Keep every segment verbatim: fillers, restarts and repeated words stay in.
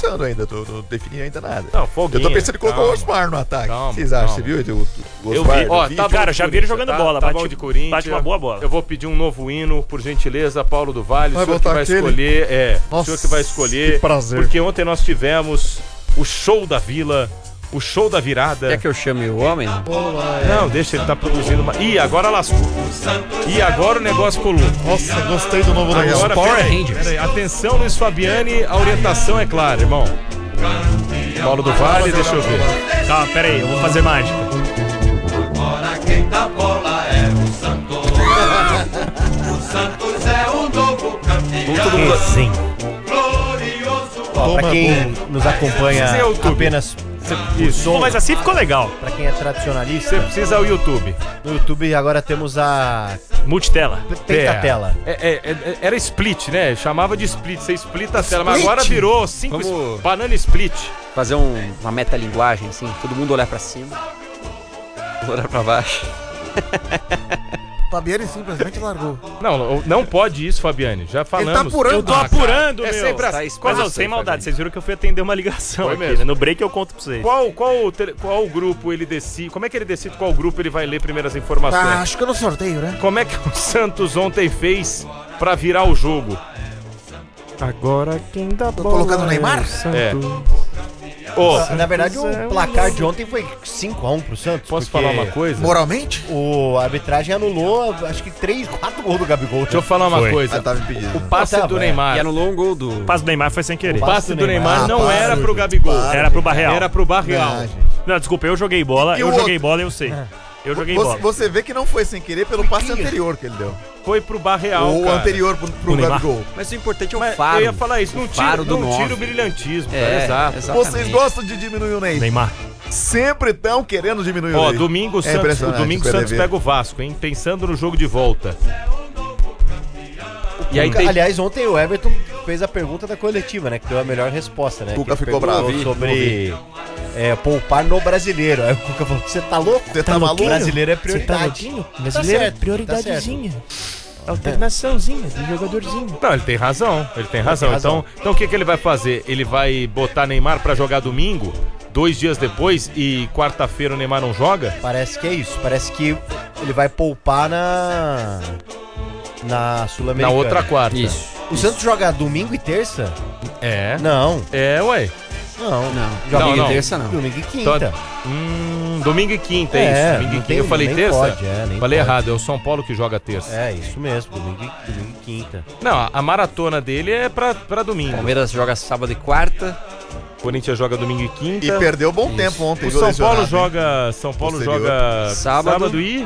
pensando ainda, tô, não defini ainda nada. Não, Foguinha. Eu tô pensando em colocar calma, o Osmar no ataque. calma, o que vocês acham? calma. Você viu o, o Eu Osmar? vi, ó, vi? tá Cara, já vi ele jogando tá, bola, tá bate, bom de Corinthians. bate uma boa bola. Eu vou pedir um novo hino, por gentileza, Paulo do Vale. Vai o senhor que botar vai aquele? escolher, é, Nossa, o senhor que vai escolher. que prazer. Porque ontem nós tivemos o show da Vila, o show da virada. Quer que eu chame o homem? Não, deixa, ele tá produzindo uma... Ih, agora lascou. Ih, agora o negócio colou. Nossa, gostei do novo negócio. Agora, Power peraí, Rangers. peraí. Atenção, Luiz Fabiani, a orientação é clara, irmão. Paulo do Vale, deixa eu ver. Calma, pera aí, eu vou fazer mágica. Agora quem dá bola é o Santos. O Santos é o novo campeão. Sim. Glorioso. Ó, pra Toma quem nos acompanha Precisa ir ao YouTube. apenas Isso. Pô, mas assim ficou legal. pra quem é tradicionalista, Você precisa o YouTube. no YouTube agora temos a Multitela. Pentatela. É, é, é, era split, né? Chamava de split. Você splita a tela, mas agora virou cinco Vamos- sp- banana split. Fazer um- uma metalinguagem, assim, todo mundo olhar pra cima, olhar pra baixo. Fabiane simplesmente largou. Não, não pode isso, Fabiane. Já falamos. apurando. Eu tô Ah, apurando, cara, é meu. sempre assim. Tá Mas exposto ó, aí, sem maldade, Fabiane. vocês viram que eu fui atender uma ligação Foi aqui, mesmo. né? No break eu conto pra vocês. Qual, qual, o tele- qual grupo ele decide? Como é que ele decide qual grupo ele vai ler primeiras informações? Ah, acho que eu não sorteio, né? Como é que o Santos ontem fez pra virar o jogo? Agora quem dá Tô colocando o Neymar? É. Ô, Na verdade, o placar de ontem foi cinco a um pro Santos. posso porque falar uma coisa? Moralmente? O a arbitragem anulou, acho que três, quatro gols do Gabigol. Deixa eu falar uma Foi. coisa. Ah, tava impedido. O passe Tava, do é. Neymar. E anulou um gol do... O passe do Neymar foi sem querer. O passe do Neymar Neymar. não Ah, era para, pro Gabigol. para. Era pro Barreal. Era pro Barreal. Ah, gente. Não, desculpa, eu joguei bola, E eu o joguei outro? bola, eu sei. Eu joguei Você, bola. você vê que não foi sem querer pelo passe anterior que ele deu. Foi pro Barreal, Ou cara. anterior pro, pro O Neymar. Gabigol. Mas o importante é o Mas faro. eu ia falar isso, não O tira, faro do não tira nove. o brilhantismo. É, cara, exato. exatamente. Vocês gostam de diminuir o Ney. Neymar. Sempre estão querendo diminuir o Ó, Ney. domingo o É Santos, o impressionante domingo o o Santos P D V. pega o Vasco, hein? Pensando no jogo de volta. E aí tem... Aliás, ontem o Everton fez a pergunta da coletiva, né? Que deu a melhor resposta, né? Cuca que ficou perguntou bravo, vi, sobre é, poupar no brasileiro. Aí o Cuca falou: você tá louco? Você tá maluco? O brasileiro é prioridade. Brasileiro, certo, prioridadezinha. Alternaçãozinha de jogadorzinho. Não, ele tem razão, ele tem razão. tem razão. Então, então o que, que ele vai fazer? Ele vai botar Neymar pra jogar domingo, dois dias depois, e quarta-feira o Neymar não joga? Parece que é isso. Parece que ele vai poupar na. Na Na Sul-Americana. outra quarta. Isso. O Santos joga domingo e terça? É. Não, É, ué. não. Não, Joga domingo não. e terça não. domingo e quinta. Hum, domingo e quinta, é, É, isso. Domingo e não quinta. tem- Eu falei nem terça? pode, é, nem falei pode. errado, é o São Paulo que joga terça. É, isso mesmo, domingo e, domingo e quinta. Não, a, a maratona dele é pra, pra domingo. Palmeiras joga sábado e quarta. Corinthians joga domingo e quinta. E perdeu bom Isso. tempo ontem. O viu, São lesionado, Paulo hein? joga. São Paulo Posterior. joga Sábado. sábado e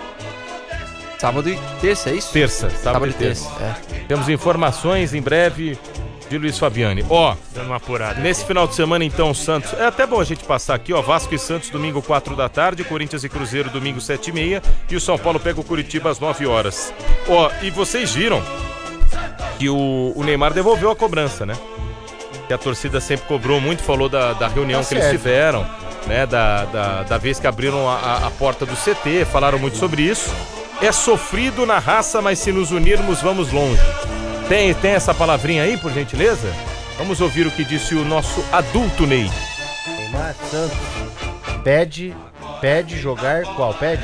Sábado e terça, é isso? terça. Sábado, Sábado e e terça. terça. É. Temos informações em breve de Luiz Fabiani. Ó, Dando uma apurada. nesse final de semana, então, o Santos. É até bom a gente passar aqui, ó. Vasco e Santos, domingo, quatro da tarde. Corinthians e Cruzeiro, domingo, sete e meia. E o São Paulo pega o Curitiba às nove horas. Ó, e vocês viram que o, o Neymar devolveu a cobrança, né? Que a torcida sempre cobrou muito, falou da, da reunião Tá que eles certo. tiveram, né? Da, da, da vez que abriram a, a- a porta do C T, falaram muito sobre isso. É sofrido na raça, mas se nos unirmos, vamos longe. Tem, tem essa palavrinha aí, por gentileza? Vamos ouvir o que disse o nosso adulto Ney. Neymar Santos pede, pede jogar qual? Pede?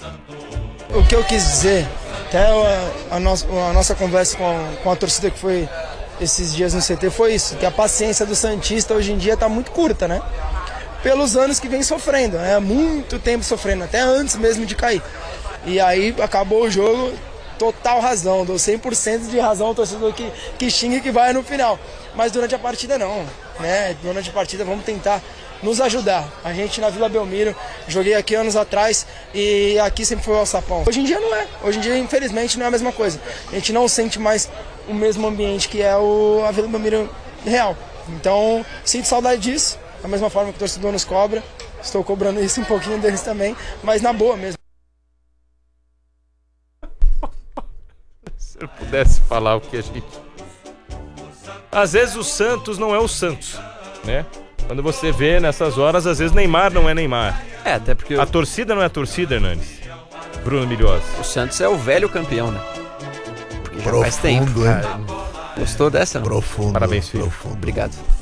O que eu quis dizer, até a, a, nossa, a nossa conversa com a, com a torcida que foi esses dias no C T foi isso, que a paciência do Santista hoje em dia está muito curta, né? Pelos anos que vem sofrendo, é muito tempo sofrendo, até antes mesmo de cair. E aí acabou o jogo, total razão, dou cem por cento de razão ao torcedor que, que xinga e que vai no final. Mas durante a partida não, né? Durante a partida vamos tentar nos ajudar. A gente na Vila Belmiro, joguei aqui anos atrás e aqui sempre foi o alçapão. Hoje em dia não é, hoje em dia infelizmente não é a mesma coisa. A gente não sente mais o mesmo ambiente que é o, a Vila Belmiro real. Então sinto saudade disso, da mesma forma que o torcedor nos cobra. Estou cobrando isso um pouquinho deles também, mas na boa mesmo. Se eu pudesse falar o que a gente... Às vezes o Santos não é o Santos, né? Quando você vê nessas horas, às vezes Neymar não é Neymar. É, até porque A o, torcida não é a torcida, Hernanes. Bruno Milhosa. o Santos é o velho campeão, né? Porque já faz tempo. Profundo, hein? Gostou dessa? Não? Profundo. Parabéns, filho. Profundo. Obrigado.